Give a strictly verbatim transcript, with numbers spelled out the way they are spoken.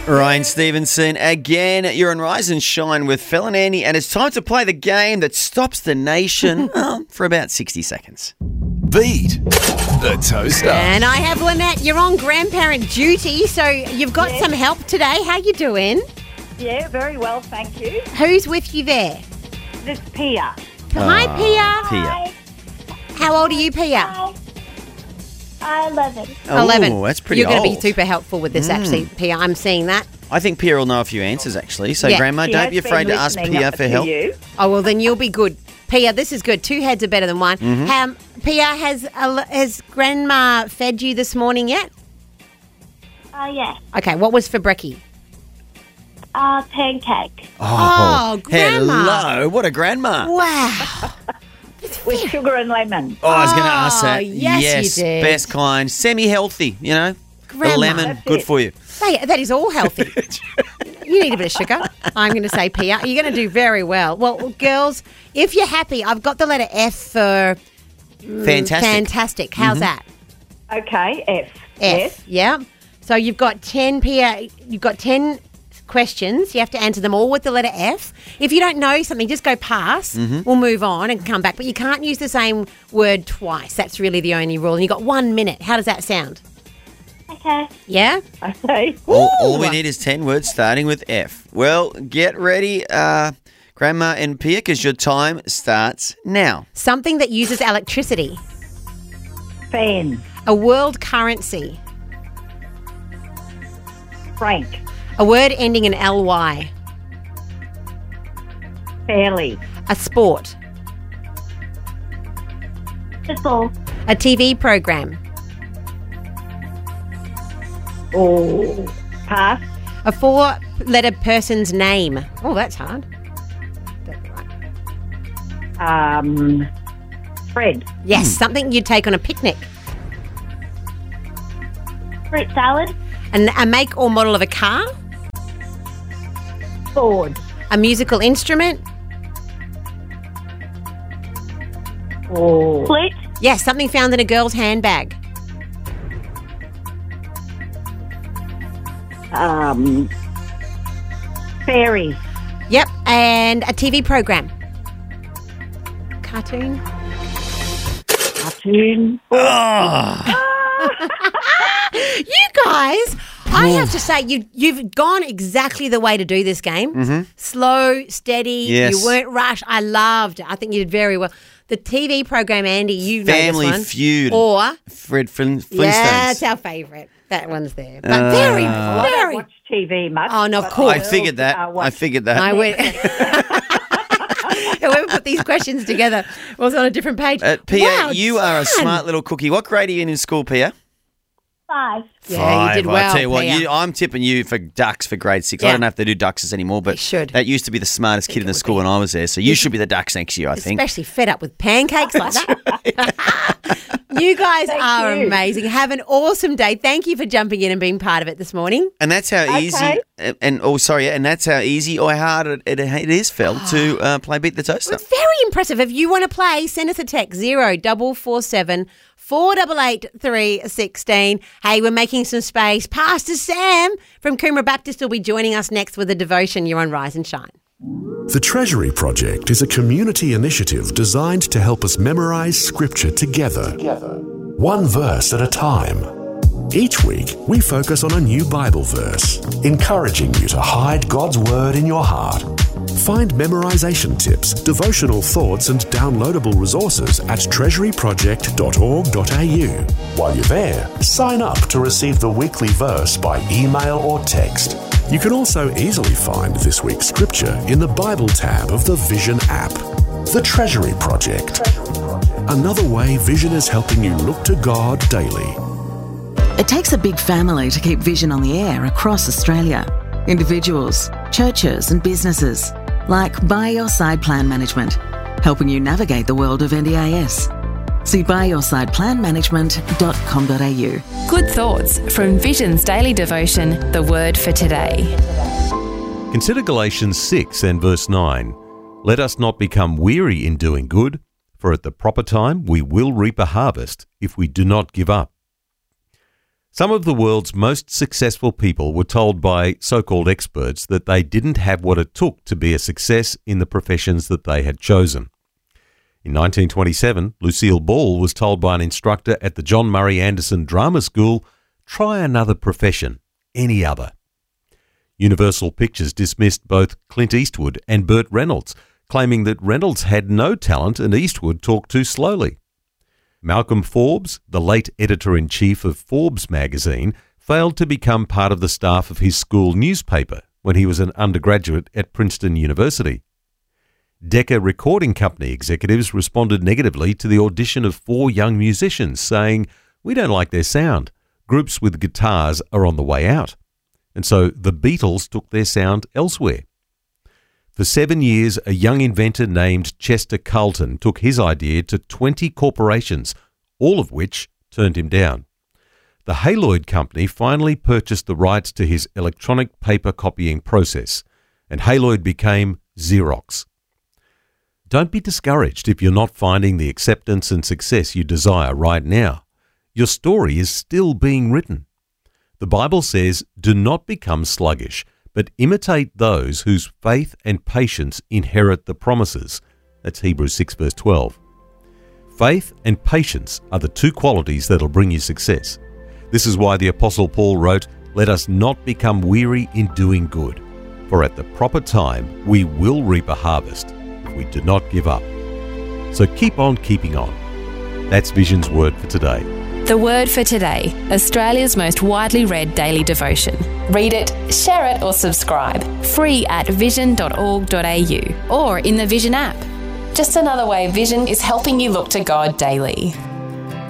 Ryan Stevenson again. You're on Rise and Shine with Phil and Andy, and it's time to play the game that stops the nation um, for about sixty seconds. Beat the Toaster. And I have Lynette. You're on grandparent duty, so you've got Yes. some help today. How you doing? Yeah, very well, thank you. Who's with you there? This is Pia. Hi, Pia. Pia. How old are you, Pia? Hi. I'm eleven. Oh, eleven. that's pretty You're old. going to be super helpful with this, actually, Pia. I'm seeing that. I think Pia will know a few answers, actually. So, Yeah. Grandma, She don't has be afraid been to ask listening Pia up for to help. you. Oh, well, then you'll be good. Pia, this is good. Two heads are better than one. Mm-hmm. Um, Pia, has uh, has Grandma fed you this morning yet? Uh, yes. Okay, what was for brekkie? Uh, pancake. Oh, Grandma. Hello. What a grandma. Wow. With sugar and lemon. Oh, I was going to ask Oh, that. yes, you did. Best kind. Semi-healthy, you know. Grandma. The lemon, That's good it. for you. Hey, that is all healthy. You need a bit of sugar. I'm going to say Pia. You're going to do very well. Well, girls, if you're happy, I've got the letter F for Fantastic. fantastic. How's that? Okay, F. F. Yes. Yeah. So you've got ten, Pia. You've got ten questions. You have to answer them all with the letter F. If you don't know something, just go pass. We'll move on and come back. But you can't use the same word twice. That's really the only rule. And you've got one minute. How does that sound? Okay. Yeah? Okay. All, all we need is ten words starting with F. Well, get ready, uh, Grandma and Pia, because your time starts now. Something that uses electricity. Fan. A world currency. Frank. A word ending in L Y. Fairly. A sport. Football. A T V program. Oh. Pass. A four-letter person's name. Oh, that's hard. That's right. Um. Fred. Yes, something you'd take on a picnic. Fruit salad. And a make or model of a car. Ford. A musical instrument. Oh. Flute. Yes, something found in a girl's handbag. Um. Fairy. Yep, and a T V program. Cartoon. Cartoon. You guys, I have to say, you, you've gone exactly the way to do this game. Mm-hmm. Slow, steady, Yes. you weren't rushed. I loved it. I think you did very well. The T V program, Andy, you know Family this one. Feud. Or, Fred Flin- Flintstones. yeah, it's our favourite. That one's there. But very, I don't very. watch T V much. Oh, no, of but course. I figured that. Uh, I watch- figured that. I went. Whoever put these questions together was on a different page. Uh, Pia, Wow, you are a done. smart little cookie. What grade are you in in school, Pia? Five. Yeah, you did well, I tell you what, Pia. you, I'm tipping you for ducks for grade six. I Yeah. don't know if they do ducks anymore, but They should. that used to be the smartest kid in the school when I was there. So you should be the ducks next year, I think. Especially fed up with pancakes like that. You guys are you. amazing. Have an awesome day. Thank you for jumping in and being part of it this morning. And that's how easy, Okay. and oh, sorry, and that's how easy or hard it, it, it is, Phil, to uh, play Beat the Toaster. It's very impressive. If you want to play, send us a text zero double four seven four eight eight three sixteen. Hey, we're making some space. Pastor Sam from Coomera Baptist will be joining us next with a devotion. You're on Rise and Shine. The Treasury Project is a community initiative designed to help us memorize Scripture together, one verse at a time. Each week, we focus on a new Bible verse, encouraging you to hide God's Word in your heart. Find memorization tips, devotional thoughts, and downloadable resources at treasury project dot org dot a u. While you're there, sign up to receive the weekly verse by email or text. You can also easily find this week's scripture in the Bible tab of the Vision app. The Treasury Project. Another way Vision is helping you look to God daily. It takes a big family to keep Vision on the air across Australia. Individuals, churches and businesses, like By Your Side Plan Management, helping you navigate the world of N D I S. See by your side plan management dot com dot a u. Good thoughts from Vision's daily devotion, The Word for Today. Consider Galatians six and verse nine. Let us not become weary in doing good, for at the proper time we will reap a harvest if we do not give up. Some of the world's most successful people were told by so-called experts that they didn't have what it took to be a success in the professions that they had chosen. In nineteen twenty-seven, Lucille Ball was told by an instructor at the John Murray Anderson Drama School, try another profession, any other. Universal Pictures dismissed both Clint Eastwood and Burt Reynolds, claiming that Reynolds had no talent and Eastwood talked too slowly. Malcolm Forbes, the late editor-in-chief of Forbes magazine, failed to become part of the staff of his school newspaper when he was an undergraduate at Princeton University. Decca Recording Company executives responded negatively to the audition of four young musicians, saying, "We don't like their sound. Groups with guitars are on the way out." And so the Beatles took their sound elsewhere. For seven years, a young inventor named Chester Carlton took his idea to twenty corporations, all of which turned him down. The Haloid Company finally purchased the rights to his electronic paper copying process, and Haloid became Xerox. Don't be discouraged if you're not finding the acceptance and success you desire right now. Your story is still being written. The Bible says, "Do not become sluggish, but imitate those whose faith and patience inherit the promises." That's Hebrews six verse twelve. Faith and patience are the two qualities that'll bring you success. This is why the Apostle Paul wrote, "Let us not become weary in doing good, for at the proper time we will reap a harvest if we do not give up." So keep on keeping on. That's Vision's word for today. The Word for Today, Australia's most widely read daily devotion. Read it, share it or subscribe. Free at vision dot org dot a u or in the Vision app. Just another way Vision is helping you look to God daily.